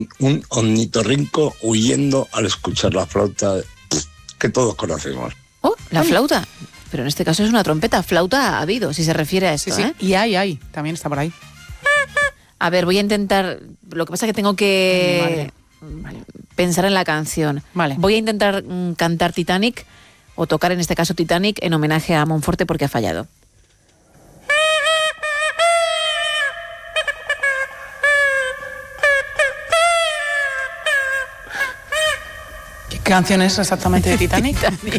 un ornitorrinco huyendo al escuchar la flauta que todos conocemos. Oh, la flauta. Pero en este caso es una trompeta. Flauta ha habido, si se refiere a esto, Sí, ¿eh? y hay, también está por ahí. A ver, voy a intentar... Lo que pasa es que tengo que pensar en la canción. Vale. Voy a intentar cantar Titanic, o tocar en este caso Titanic, en homenaje a Monforte porque ha fallado. ¿Qué canción es exactamente de Titanic?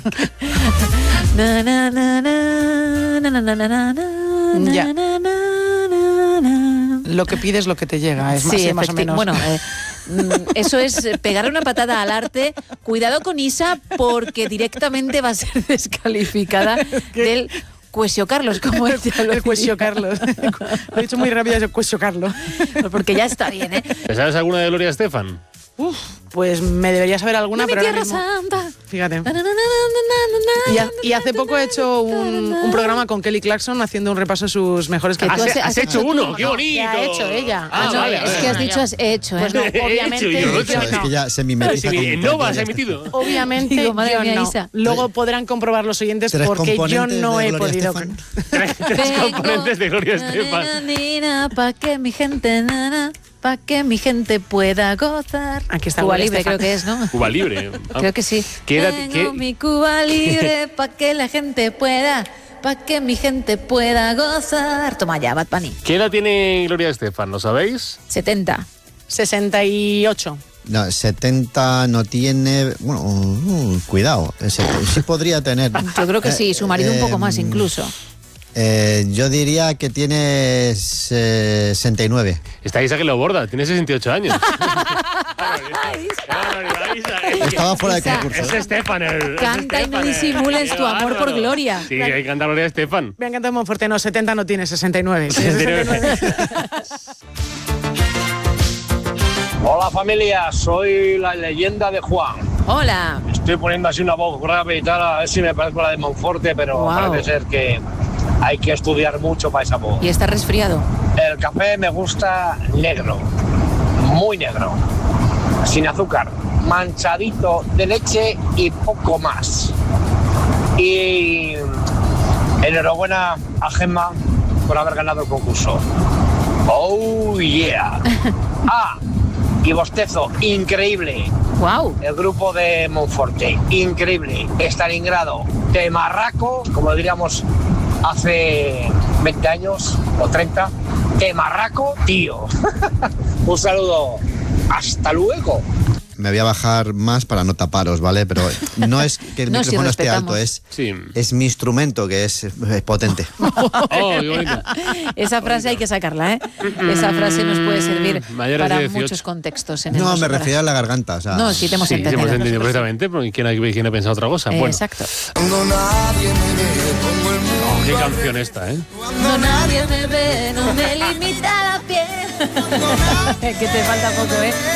Na, na, na, na, na, na, na, na, na, Ya. na, na, na, na. Lo que pides, lo que te llega. Es Sí, más o menos. Bueno, eso es pegarle una patada al arte. Cuidado con Isa, porque directamente va a ser descalificada del Cuesio Carlos, como ella lo el Cuesio diría. Carlos. Lo he dicho muy rápido, es el Cuesio Carlos. Porque ya está bien, ¿eh? ¿Te sabes alguna de Gloria Estefan? Uf, pues me debería saber alguna, Mi pero ahora tierra mismo... santa. Fíjate. Na, na, na, na, na, na, na, Y hace poco he hecho un programa con Kelly Clarkson haciendo un repaso de sus mejores Que tú canciones. ¿Has hecho uno? ¡Qué bonito! Que ha hecho ella. Ah, no, vale, es vale, que has vale. dicho has hecho, ¿eh? Pues no, obviamente. He hecho yo, yo no. Es no. que ya se mimetiza con... En Nova has emitido. Obviamente Digo, madre yo mía, no. Isa. Luego podrán comprobar los oyentes ¿Tres porque yo componentes no de he Gloria podido... Estefan? Tres componentes de Gloria Estefan. Pa' que mi gente, pa' que mi gente pueda gozar. Aquí está Cuba Gloria Libre, Estefan. creo que es, ¿no? Cuba Libre. Creo que sí. ¿Qué edad- Tengo qué- mi Cuba Libre pa' que la gente pueda, pa' que mi gente pueda gozar. Toma ya, Bad Bunny. ¿Qué edad tiene Gloria Estefan? ¿Lo sabéis? 70. 68. No, 70 no tiene... Bueno, cuidado. Sí podría tener. Yo creo que sí, su marido un poco más incluso. Yo diría que tiene 69. Está Isa que lo borda, tiene 68 años. Estaba fuera de Isa. concurso. Es Estefan el... Canta y no disimules tu amor por Gloria. Sí, que hay que cantar Gloria Estefan. Me ha encantado Monforte. No, 70 no tiene, 69. Tiene 69. Hola familia, soy la leyenda de Juan. Hola. Estoy poniendo así una voz rápida y tal, a ver si me parezco a la de Monforte, pero Guau. parece ser que hay que estudiar mucho para esa voz. Y está resfriado. El café me gusta negro, muy negro, sin azúcar, manchadito de leche y poco más. Y enhorabuena a Gemma por haber ganado el concurso. Oh yeah. Ah, y bostezo, increíble. Wow. El grupo de Monforte, increíble. Stalingrado, de Marraco, como diríamos hace 20 años o 30. De Marraco, tío. Un saludo. Hasta luego. Me voy a bajar más para no taparos, ¿vale? Pero no es que el No, si micrófono esté respetamos. alto, Sí. es mi instrumento que es potente. Oh, qué bonito. Esa frase hay que sacarla, ¿eh? Esa frase nos puede servir Mayores para de 18. muchos contextos. En el No, me nosotras. refiero a la garganta. O sea, No, sí, te hemos Sí, entendido. hemos entendido perfectamente, porque ¿quién ha pensado otra cosa? Bueno, Exacto. oh, qué canción esta, ¿eh? Cuando nadie me ve, no me limita la piel. Que te falta poco, ¿eh?